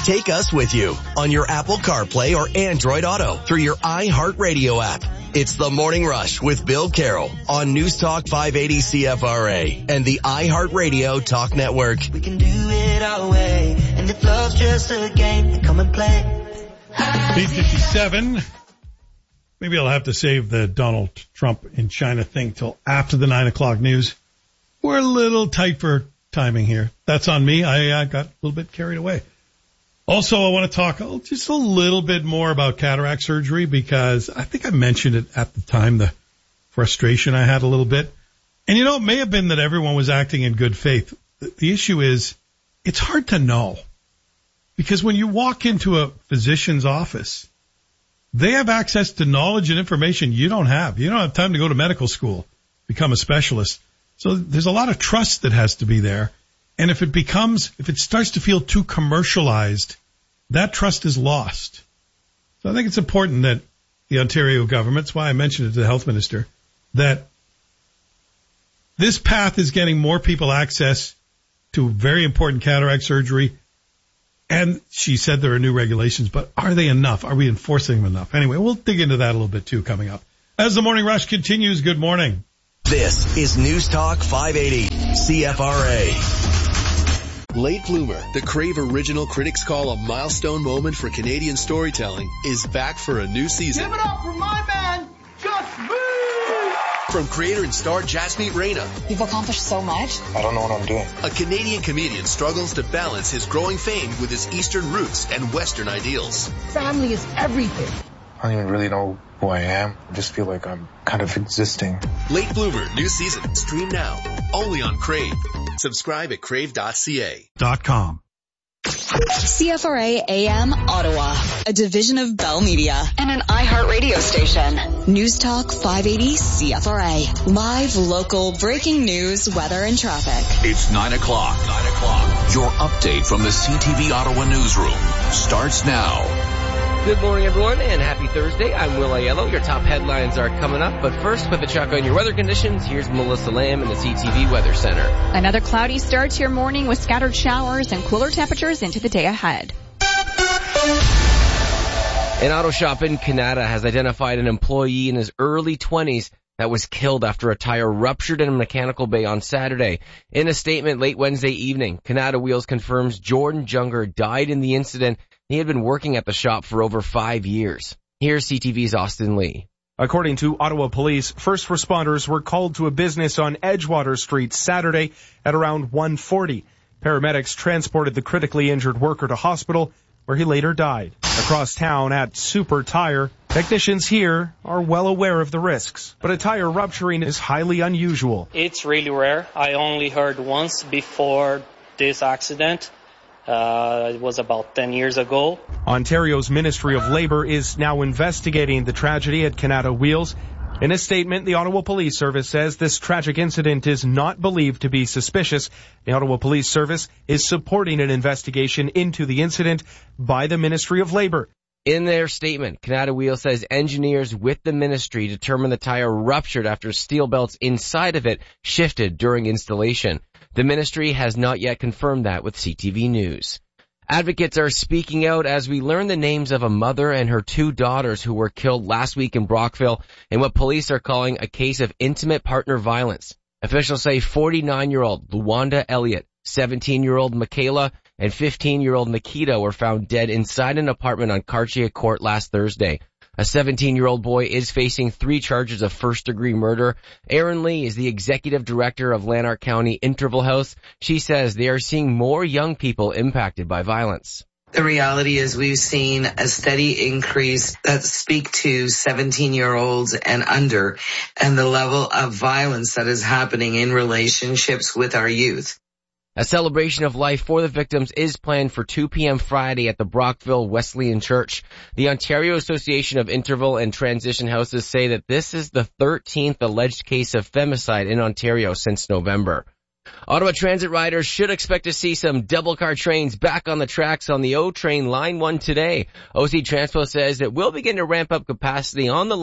Take us with you on your Apple CarPlay or Android Auto through your iHeartRadio app. It's The Morning Rush with Bill Carroll on News Talk 580 CFRA and the iHeartRadio Talk Network. We can do it our way, and if love's just a game, then come and play. 8:57. Maybe I'll have to save the Donald Trump in China thing till after the 9 o'clock news. We're a little tight for timing here. That's on me. I got a little bit carried away. Also, I want to talk just a little bit more about cataract surgery because I think I mentioned it at the time, the frustration I had a little bit. And, you know, it may have been that everyone was acting in good faith. The issue is it's hard to know because when you walk into a physician's office, they have access to knowledge and information you don't have. You don't have time to go to medical school, become a specialist. So there's a lot of trust that has to be there. And if it starts to feel too commercialized, that trust is lost. So I think it's important that the Ontario government, that's why I mentioned it to the health minister, that this path is getting more people access to very important cataract surgery. And she said there are new regulations, but are they enough? Are we enforcing them enough? Anyway, we'll dig into that a little bit too coming up. As the Morning Rush continues, good morning. This is News Talk 580 CFRA. Late Bloomer, the Crave original critics call a milestone moment for Canadian storytelling, is back for a new season. Give it up for my man, Jasmeet! From creator and star Jasmeet Reina. You've accomplished so much. I don't know what I'm doing. A Canadian comedian struggles to balance his growing fame with his Eastern roots and Western ideals. Family is everything. I don't even really know who I am. I just feel like I'm kind of existing. Late Bloomer, new season. Stream now. Only on Crave. Subscribe at crave.ca.com. CFRA AM Ottawa, a division of Bell Media and an iHeartRadio station. News Talk 580 CFRA. Live, local, breaking news, weather, and traffic. It's 9 o'clock. 9 o'clock. Your update from the CTV Ottawa newsroom starts now. Good morning, everyone, and happy Thursday. I'm Will Aiello. Your top headlines are coming up, but first, with a check on your weather conditions, here's Melissa Lamb in the CTV Weather Center. Another cloudy start to your morning with scattered showers and cooler temperatures into the day ahead. An auto shop in Canada has identified an employee in his early 20s that was killed after a tire ruptured in a mechanical bay on Saturday. In a statement late Wednesday evening, Canada Wheels confirms Jordan Junger died in the incident. He had been working at the shop for over 5 years. Here's CTV's Austin Lee. According to Ottawa Police, first responders were called to a business on Edgewater Street Saturday at around 1:40. Paramedics transported the critically injured worker to hospital, where he later died. Across town at Super Tire, technicians here are well aware of the risks, but a tire rupturing is highly unusual. It's really rare. I only heard once before this accident. It was about 10 years ago. Ontario's Ministry of Labour is now investigating the tragedy at Canada Wheels. In a statement, the Ottawa Police Service says this tragic incident is not believed to be suspicious. The Ottawa Police Service is supporting an investigation into the incident by the Ministry of Labour. In their statement, Canada Wheels says engineers with the ministry determined the tire ruptured after steel belts inside of it shifted during installation. The ministry has not yet confirmed that with CTV News. Advocates are speaking out as we learn the names of a mother and her 2 daughters who were killed last week in Brockville in what police are calling a case of intimate partner violence. Officials say 49-year-old Luanda Elliott, 17-year-old Michaela, and 15-year-old Nikita were found dead inside an apartment on Cartier Court last Thursday. A 17-year-old boy is facing 3 charges of first-degree murder. Erin Lee is the executive director of Lanark County Interval House. She says they are seeing more young people impacted by violence. The reality is we've seen a steady increase that speak to 17-year-olds and under, and the level of violence that is happening in relationships with our youth. A celebration of life for the victims is planned for 2 p.m. Friday at the Brockville Wesleyan Church. The Ontario Association of Interval and Transition Houses say that this is the 13th alleged case of femicide in Ontario since November. Ottawa Transit riders should expect to see some double-car trains back on the tracks on the O Train Line 1 today. OC Transpo says it will begin to ramp up capacity on the line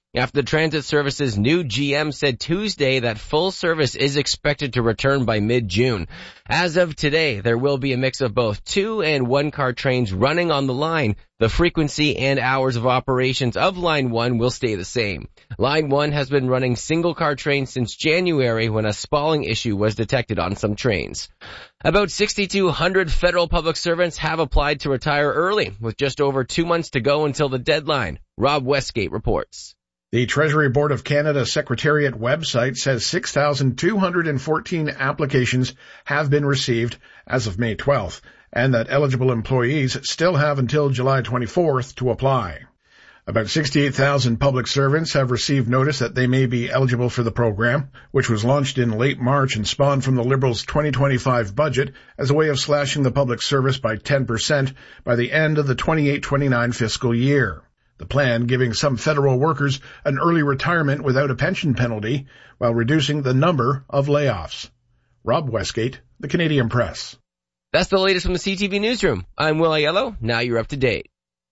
after the transit service's new GM said Tuesday that full service is expected to return by mid-June. As of today, there will be a mix of both 2- and 1-car trains running on the line. The frequency and hours of operations of Line 1 will stay the same. Line 1 has been running single-car trains since January when a spalling issue was detected on some trains. About 6,200 federal public servants have applied to retire early, with just over 2 months to go until the deadline. Rob Westgate reports. The Treasury Board of Canada Secretariat website says 6,214 applications have been received as of May 12th, and that eligible employees still have until July 24th to apply. About 68,000 public servants have received notice that they may be eligible for the program, which was launched in late March and spawned from the Liberals' 2025 budget as a way of slashing the public service by 10% by the end of the 28-29 fiscal year. The plan giving some federal workers an early retirement without a pension penalty while reducing the number of layoffs. Rob Westgate, The Canadian Press. That's the latest from the CTV Newsroom. I'm Will Aiello. Now you're up to date.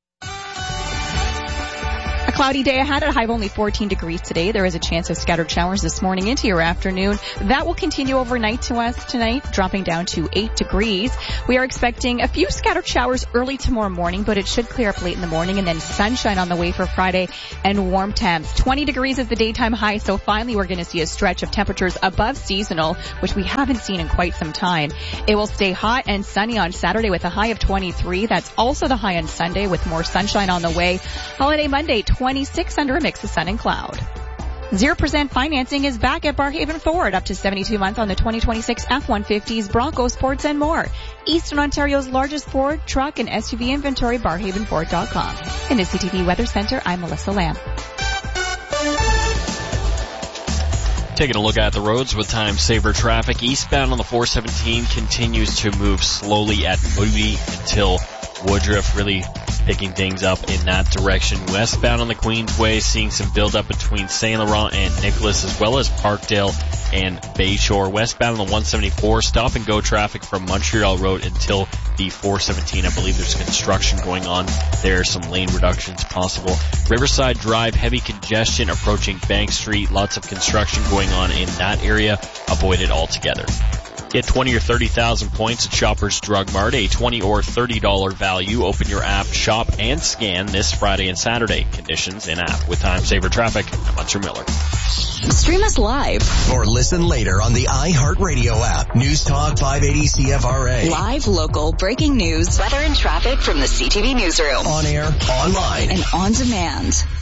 A cloudy day ahead, a high of only 14 degrees today. There is a chance of scattered showers this morning into your afternoon. That will continue overnight to us tonight, dropping down to 8 degrees. We are expecting a few scattered showers early tomorrow morning, but it should clear up late in the morning, and then sunshine on the way for Friday and warm temps. 20 degrees is the daytime high, so finally we're going to see a stretch of temperatures above seasonal, which we haven't seen in quite some time. It will stay hot and sunny on Saturday with a high of 23. That's also the high on Sunday with more sunshine on the way. Holiday Monday, 26 under a mix of sun and cloud. 0% financing is back at Barrhaven Ford, up to 72 months on the 2026 F-150s, Bronco Sports, and more. Eastern Ontario's largest Ford, truck, and SUV inventory, barrhavenford.com. In the CTV Weather Center, I'm Melissa Lamb. Taking a look at the roads with time-saver traffic. Eastbound on the 417 continues to move slowly at Moody until Woodruff, really picking things up in that direction. Westbound on the Queensway, seeing some build-up between St. Laurent and Nicholas, as well as Parkdale and Bayshore. Westbound on the 174, stop-and-go traffic from Montreal Road until the 417. I believe there's construction going on there, some lane reductions possible. Riverside Drive, heavy congestion approaching Bank Street, lots of construction going on in that area. Avoid it altogether. Get 20 or 30,000 points at Shoppers Drug Mart, a $20 or $30 value. Open your app, shop, and scan this Friday and Saturday. Conditions in app. With time saver traffic, I'm Hunter Miller. Stream us live or listen later on the iHeartRadio app. News Talk 580 CFRA. Live, local, breaking news, weather and traffic from the CTV Newsroom. On air, online, and on demand.